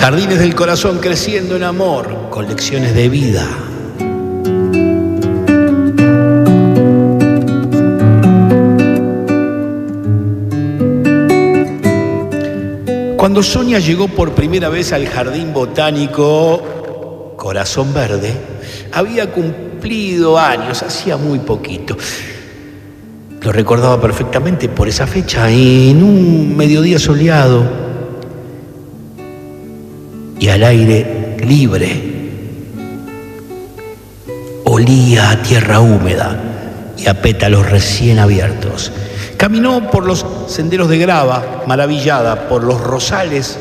Jardines del corazón creciendo en amor, con lecciones de vida. Cuando Sonia llegó por primera vez al jardín botánico Corazón Verde, había cumplido años, hacía muy poquito. Lo recordaba perfectamente por esa fecha, en un mediodía soleado y al aire libre. Olía a tierra húmeda y a pétalos recién abiertos. Caminó por los senderos de grava, maravillada por los rosales,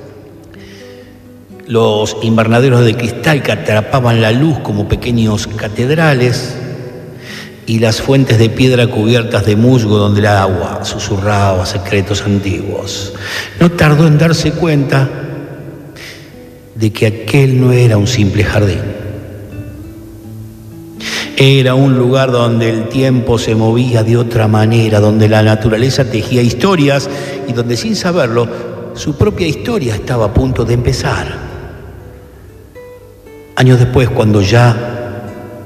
los invernaderos de cristal que atrapaban la luz como pequeños catedrales y las fuentes de piedra cubiertas de musgo donde el agua susurraba secretos antiguos. No tardó en darse cuenta de que aquel no era un simple jardín. Era un lugar donde el tiempo se movía de otra manera, donde la naturaleza tejía historias y donde, sin saberlo, su propia historia estaba a punto de empezar. Años después, cuando ya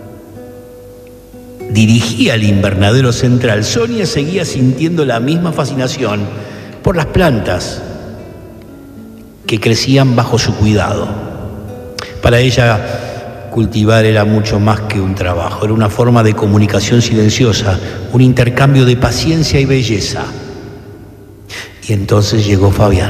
dirigía el invernadero central, Sonia seguía sintiendo la misma fascinación por las plantas que crecían bajo su cuidado. Para ella, cultivar era mucho más que un trabajo, era una forma de comunicación silenciosa, un intercambio de paciencia y belleza. Y entonces llegó Fabián.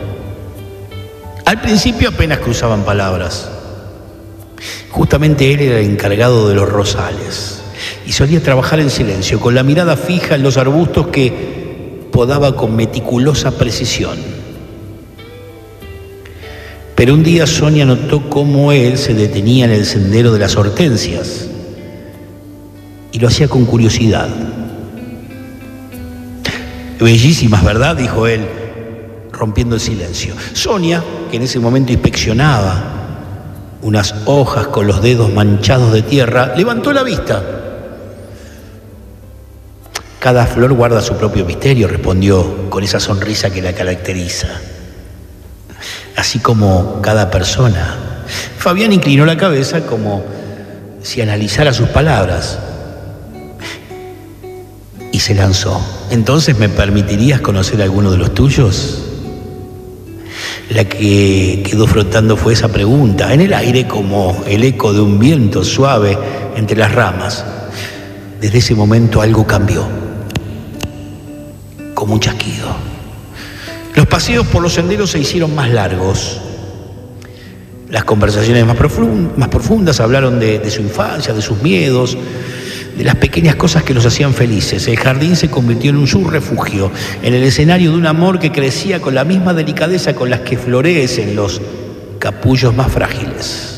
Al principio apenas cruzaban palabras. Justamente él era el encargado de los rosales y solía trabajar en silencio, con la mirada fija en los arbustos que podaba con meticulosa precisión. Pero un día Sonia notó cómo él se detenía en el sendero de las hortensias y lo hacía con curiosidad. Bellísimas, ¿verdad?, dijo él, rompiendo el silencio. Sonia, que en ese momento inspeccionaba unas hojas con los dedos manchados de tierra, levantó la vista. Cada flor guarda su propio misterio, respondió con esa sonrisa que la caracteriza. Así como cada persona. Fabián inclinó la cabeza como si analizara sus palabras y se lanzó. ¿Entonces me permitirías conocer alguno de los tuyos? La que quedó flotando fue esa pregunta, en el aire como el eco de un viento suave entre las ramas. Desde ese momento algo cambió, como un chasquido. Los paseos por los senderos se hicieron más largos. Las conversaciones más profundas hablaron de su infancia, de sus miedos, de las pequeñas cosas que los hacían felices. El jardín se convirtió en un refugio, en el escenario de un amor que crecía con la misma delicadeza con las que florecen los capullos más frágiles.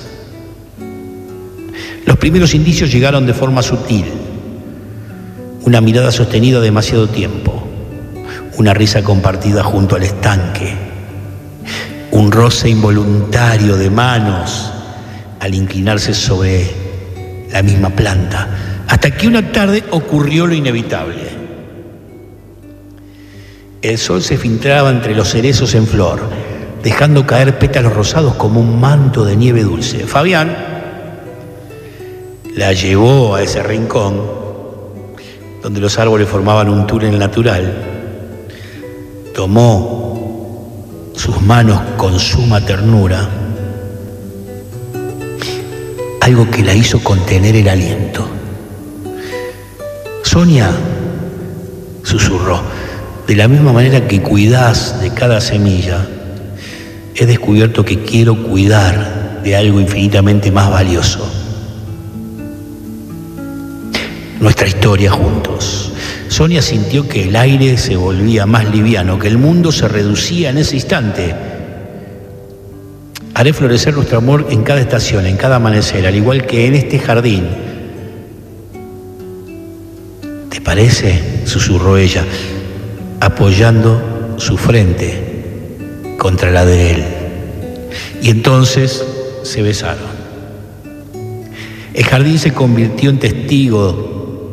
Los primeros indicios llegaron de forma sutil. Una mirada sostenida demasiado tiempo. Una risa compartida junto al estanque, un roce involuntario de manos al inclinarse sobre la misma planta, hasta que una tarde ocurrió lo inevitable. El sol se filtraba entre los cerezos en flor, dejando caer pétalos rosados como un manto de nieve dulce. Fabián la llevó a ese rincón donde los árboles formaban un túnel natural. Tomó sus manos con suma ternura, algo que la hizo contener el aliento. Sonia, susurró, de la misma manera que cuidás de cada semilla, he descubierto que quiero cuidar de algo infinitamente más valioso. Nuestra historia juntos. Sonia sintió que el aire se volvía más liviano, que el mundo se reducía en ese instante. Haré florecer nuestro amor en cada estación, en cada amanecer, al igual que en este jardín. ¿Te parece?, susurró ella, apoyando su frente contra la de él. Y entonces se besaron. El jardín se convirtió en testigo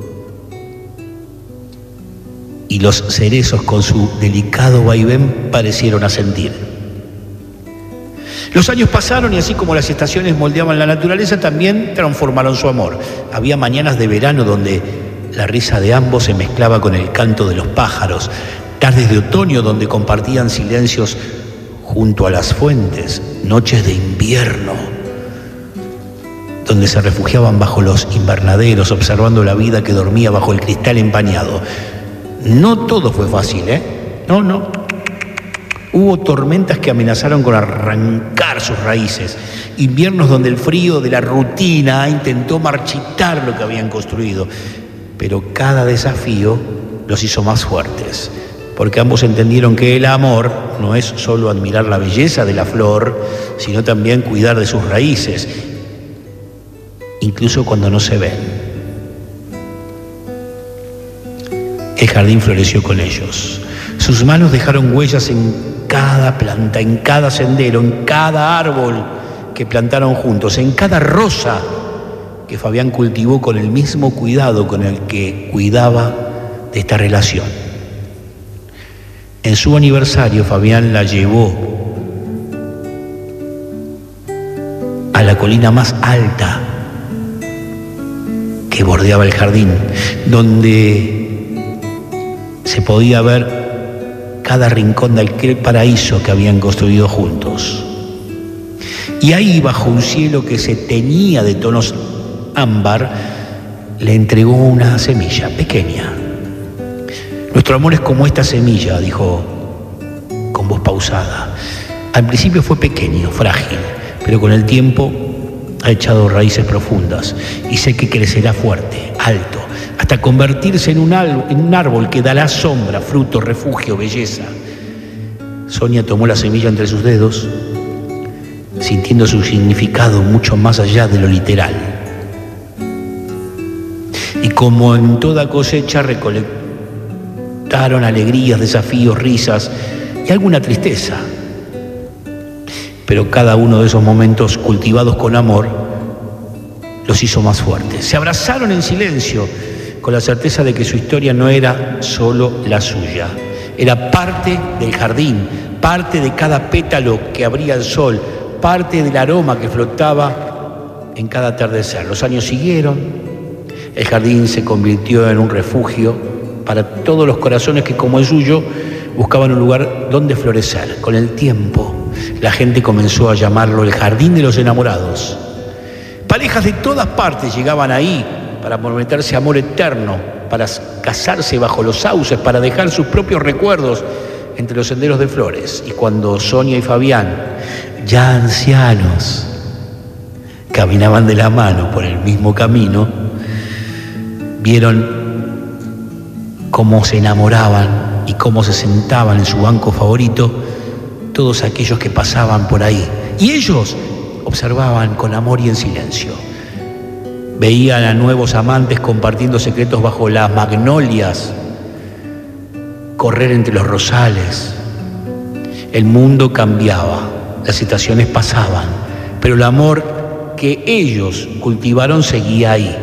y los cerezos con su delicado vaivén parecieron asentir. Los años pasaron y así como las estaciones moldeaban la naturaleza, también transformaron su amor. Había mañanas de verano donde la risa de ambos se mezclaba con el canto de los pájaros, tardes de otoño donde compartían silencios junto a las fuentes, noches de invierno donde se refugiaban bajo los invernaderos observando la vida que dormía bajo el cristal empañado. No todo fue fácil, No. Hubo tormentas que amenazaron con arrancar sus raíces, inviernos donde el frío de la rutina intentó marchitar lo que habían construido, pero cada desafío los hizo más fuertes, porque ambos entendieron que el amor no es solo admirar la belleza de la flor, sino también cuidar de sus raíces, incluso cuando no se ven. El jardín floreció con ellos. Sus manos dejaron huellas en cada planta, en cada sendero, en cada árbol que plantaron juntos, en cada rosa que Fabián cultivó con el mismo cuidado con el que cuidaba de esta relación. En su aniversario, Fabián la llevó a la colina más alta que bordeaba el jardín, donde se podía ver cada rincón de aquel paraíso que habían construido juntos. Y ahí, bajo un cielo que se teñía de tonos ámbar, le entregó una semilla pequeña. Nuestro amor es como esta semilla, dijo con voz pausada. Al principio fue pequeño, frágil, pero con el tiempo ha echado raíces profundas y sé que crecerá fuerte, alto, hasta convertirse en un árbol que dará sombra, fruto, refugio, belleza. Sonia tomó la semilla entre sus dedos, sintiendo su significado mucho más allá de lo literal. Y como en toda cosecha, recolectaron alegrías, desafíos, risas y alguna tristeza. Pero cada uno de esos momentos cultivados con amor los hizo más fuertes. Se abrazaron en silencio, con la certeza de que su historia no era solo la suya. Era parte del jardín, parte de cada pétalo que abría el sol, parte del aroma que flotaba en cada atardecer. Los años siguieron, el jardín se convirtió en un refugio para todos los corazones que, como el suyo, buscaban un lugar donde florecer. Con el tiempo, la gente comenzó a llamarlo el jardín de los enamorados. Parejas de todas partes llegaban ahí para prometerse amor eterno, para casarse bajo los sauces, para dejar sus propios recuerdos entre los senderos de flores. Y cuando Sonia y Fabián, ya ancianos, caminaban de la mano por el mismo camino, vieron cómo se enamoraban y cómo se sentaban en su banco favorito todos aquellos que pasaban por ahí. Y ellos observaban con amor y en silencio. Veían a nuevos amantes compartiendo secretos bajo las magnolias, correr entre los rosales. El mundo cambiaba, las estaciones pasaban, pero el amor que ellos cultivaron seguía ahí.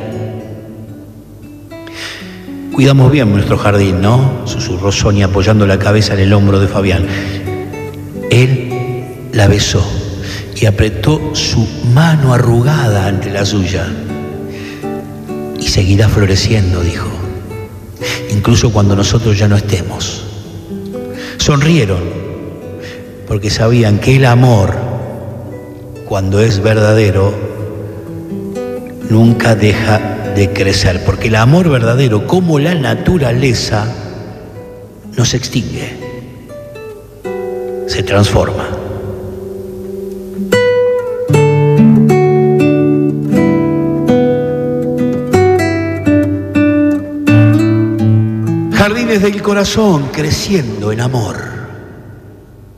Cuidamos bien nuestro jardín, ¿no?, susurró Sonia apoyando la cabeza en el hombro de Fabián. Él la besó y apretó su mano arrugada ante la suya. Y seguirá floreciendo, dijo, incluso cuando nosotros ya no estemos. Sonrieron, porque sabían que el amor, cuando es verdadero, nunca deja de crecer, porque el amor verdadero, como la naturaleza, no se extingue, se transforma. Jardines del corazón creciendo en amor.